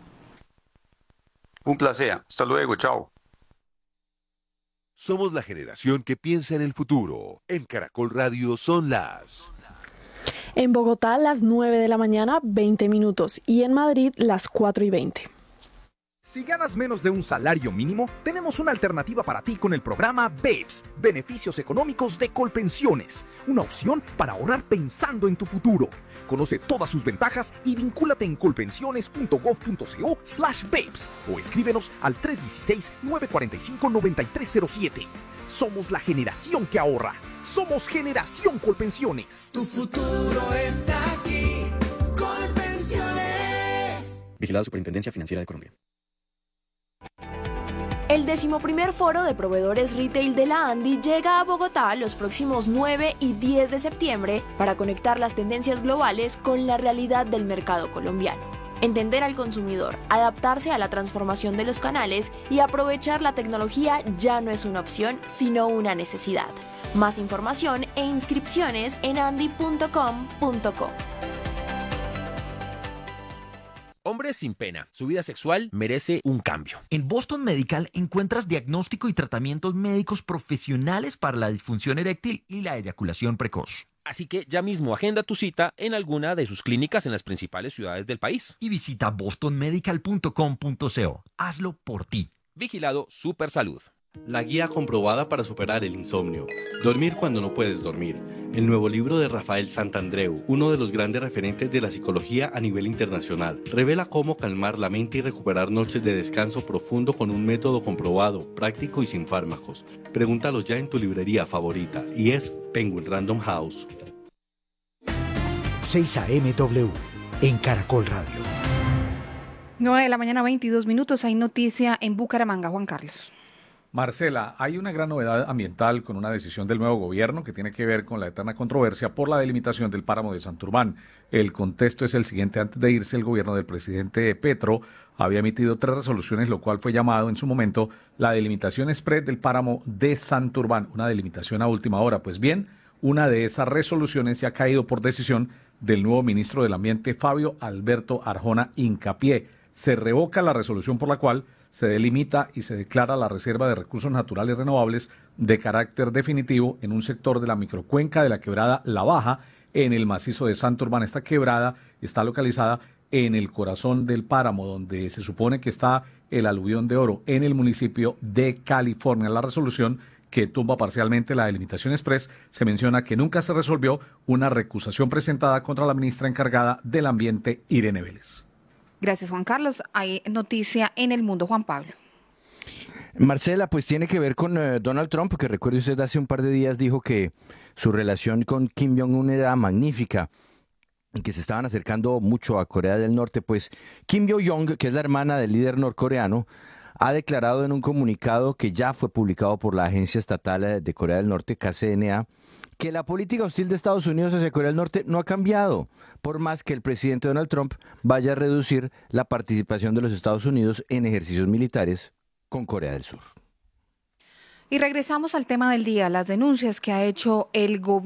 Un placer. Hasta luego. Chao. Somos la generación que piensa en el futuro. En Caracol Radio son las... En Bogotá, las 9 de la mañana, 20 minutos. Y en Madrid, las 4:20. Si ganas menos de un salario mínimo, tenemos una alternativa para ti con el programa BEPS, Beneficios Económicos de Colpensiones, una opción para ahorrar pensando en tu futuro. Conoce todas sus ventajas y vincúlate en colpensiones.gov.co/BEPS o escríbenos al 316-945-9307. Somos la generación que ahorra. Somos Generación Colpensiones. Tu futuro está aquí. Colpensiones. Vigilado Superintendencia Financiera de Colombia. El 11º Foro de Proveedores Retail de la ANDI llega a Bogotá los próximos 9 y 10 de septiembre para conectar las tendencias globales con la realidad del mercado colombiano. Entender al consumidor, adaptarse a la transformación de los canales y aprovechar la tecnología ya no es una opción, sino una necesidad. Más información e inscripciones en andi.com.co. Hombres sin pena. Su vida sexual merece un cambio. En Boston Medical encuentras diagnóstico y tratamientos médicos profesionales para la disfunción eréctil y la eyaculación precoz. Así que ya mismo agenda tu cita en alguna de sus clínicas en las principales ciudades del país. Y visita bostonmedical.com.co. Hazlo por ti. Vigilado Supersalud. La guía comprobada para superar el insomnio. Dormir cuando no puedes dormir. el nuevo libro de Rafael Santandreu, uno de los grandes referentes de la psicología a nivel internacional. Revela cómo calmar la mente y recuperar noches de descanso profundo con un método comprobado, práctico y sin fármacos. Pregúntalo ya en tu librería favorita y es Penguin Random House. 6 AMW en Caracol Radio. 9 de la mañana, 22 minutos. Hay noticia en Bucaramanga, Juan Carlos. Marcela, hay una gran novedad ambiental con una decisión del nuevo gobierno que tiene que ver con la eterna controversia por la delimitación del páramo de Santurbán. El contexto es el siguiente: antes de irse, el gobierno del presidente Petro había emitido 3 resoluciones, lo cual fue llamado en su momento la delimitación express del páramo de Santurbán, una delimitación a última hora. Pues bien, una de esas resoluciones se ha caído por decisión del nuevo ministro del Ambiente, Fabio Alberto Arjona Hincapié. Se revoca la resolución por la cual se delimita y se declara la reserva de recursos naturales renovables de carácter definitivo en un sector de la microcuenca de la quebrada La Baja, en el macizo de Santurbán. Esta quebrada está localizada en el corazón del páramo, donde se supone que está el aluvión de Oro, en el municipio de California. La resolución, que tumba parcialmente la delimitación express, se menciona que nunca se resolvió una recusación presentada contra la ministra encargada del Ambiente, Irene Vélez. Gracias, Juan Carlos. Hay noticia en el mundo, Juan Pablo. Marcela, pues tiene que ver con Donald Trump, que recuerde usted hace un par de días dijo que su relación con Kim Jong-un era magnífica y que se estaban acercando mucho a Corea del Norte. Pues Kim Yo-Jong, que es la hermana del líder norcoreano, ha declarado en un comunicado que ya fue publicado por la Agencia Estatal de Corea del Norte, KCNA, que la política hostil de Estados Unidos hacia Corea del Norte no ha cambiado, por más que el presidente Donald Trump vaya a reducir la participación de los Estados Unidos en ejercicios militares con Corea del Sur. Y regresamos al tema del día, las denuncias que ha hecho el gobierno